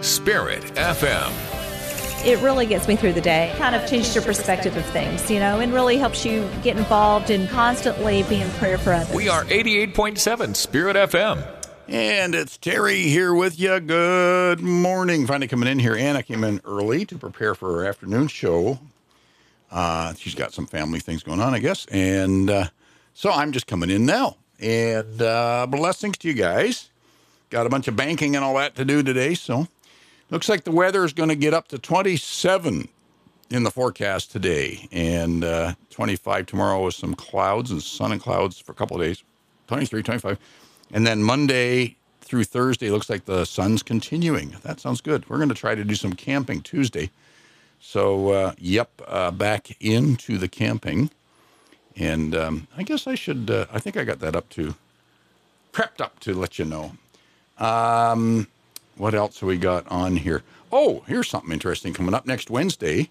Spirit FM. It really gets me through the day. Kind of changes your perspective of things, and really helps you get involved and constantly be in prayer for others. We are 88.7 Spirit FM. And it's Terry here with you. Good morning. Finally coming in here. Anna came in early to prepare for her afternoon show. She's got some family things going on, I guess. And so I'm just coming in now. And blessings to you guys. Got a bunch of banking and all that to do today, so looks like the weather is going to get up to 27 in the forecast today, and 25 tomorrow with some clouds and sun and clouds for a couple of days, 23, 25. And then Monday through Thursday looks like the sun's continuing. That sounds good. We're going to try to do some camping Tuesday. So, back into the camping. And I guess I should, I think I got that prepped up to let you know. What else have we got on here? Oh, here's something interesting coming up next Wednesday.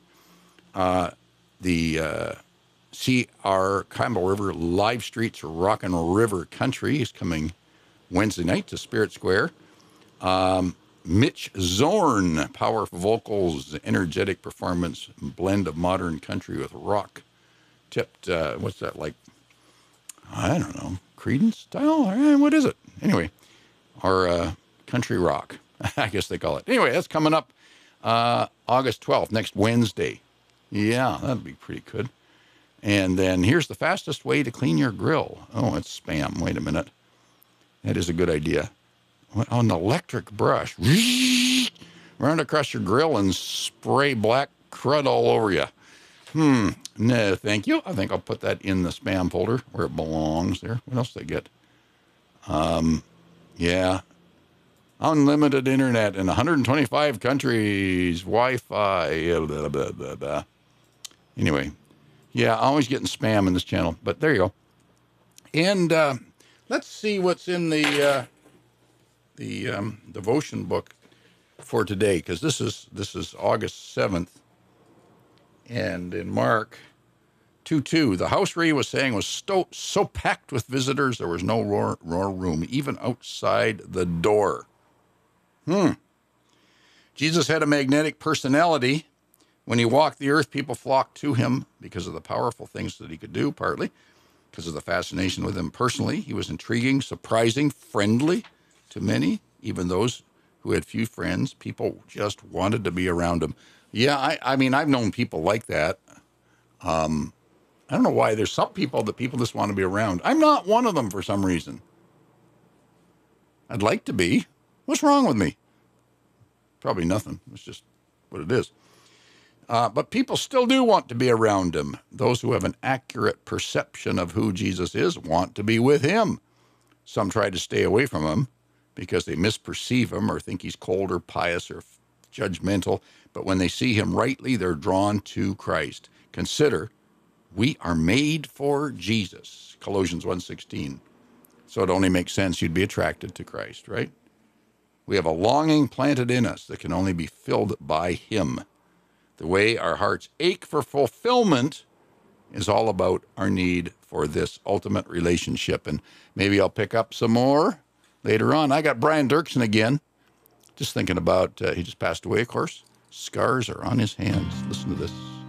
The C.R. Campbell River Live Streets Rockin' River Country is coming Wednesday night to Spirit Square. Mitch Zorn, powerful vocals, energetic performance, blend of modern country with rock. Tipped, what's that like? I don't know. Creedence style? What is it? Anyway, or country rock, I guess they call it. Anyway, that's coming up August 12th, next Wednesday. Yeah, that'd be pretty good. And then here's the fastest way to clean your grill. Oh, it's spam. Wait a minute. That is a good idea. An electric brush. Run across your grill and spray black crud all over you. No, thank you. I think I'll put that in the spam folder where it belongs there. What else did I get? Yeah. Unlimited internet in 125 countries. Wi-Fi. Blah, blah, blah, blah. Anyway. Yeah, always getting spam in this channel. But there you go. And let's see what's in the devotion book for today. Because this is August 7th. And in Mark 2:2, the house where he was saying was so packed with visitors, there was no room, even outside the door. Jesus had a magnetic personality. When he walked the earth, people flocked to him because of the powerful things that he could do, partly because of the fascination with him personally. He was intriguing, surprising, friendly to many, even those who had few friends. People just wanted to be around him. Yeah, I mean, I've known people like that. I don't know why. There's some people that people just want to be around. I'm not one of them for some reason. I'd like to be. What's wrong with me? Probably nothing. It's just what it is. But people still do want to be around him. Those who have an accurate perception of who Jesus is want to be with him. Some try to stay away from him because they misperceive him or think he's cold or pious or judgmental. But when they see him rightly, they're drawn to Christ. Consider, we are made for Jesus. Colossians 1:16. So it only makes sense you'd be attracted to Christ, right? We have a longing planted in us that can only be filled by him. The way our hearts ache for fulfillment is all about our need for this ultimate relationship. And maybe I'll pick up some more later on. I got Brian Dirksen again. Just thinking about, he just passed away, of course. Scars are on his hands. Listen to this.